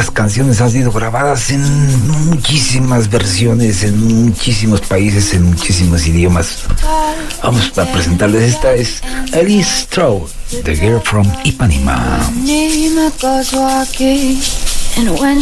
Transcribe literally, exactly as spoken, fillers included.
estas canciones han sido grabadas en muchísimas versiones, en muchísimos países, en muchísimos idiomas. Vamos a presentarles, esta es Alice Stroh, The Girl from Ipanema.